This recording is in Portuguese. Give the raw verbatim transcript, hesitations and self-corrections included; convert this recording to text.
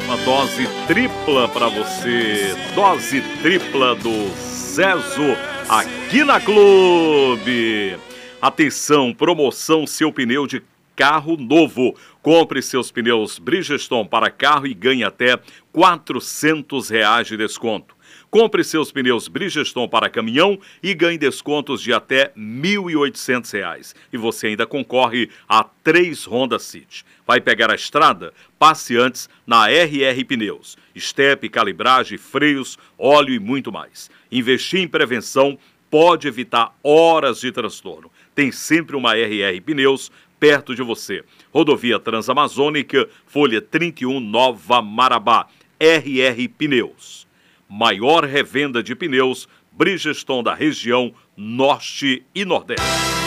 Uma dose tripla para você, dose tripla do Zezo aqui na Clube. Atenção, promoção Seu Pneu de Carro Novo. Compre seus pneus Bridgestone para carro e ganhe até quatrocentos reais de desconto. Compre seus pneus Bridgestone para caminhão e ganhe descontos de até mil e oitocentos reais. E você ainda concorre a três Honda City. Vai pegar a estrada? Passe antes na R R Pneus. Estepe, calibragem, freios, óleo e muito mais. Investir em prevenção pode evitar horas de transtorno. Tem sempre uma R R Pneus perto de você. Rodovia Transamazônica, Folha trinta e um, Nova Marabá. R R Pneus. Maior revenda de pneus Bridgestone da região Norte e Nordeste.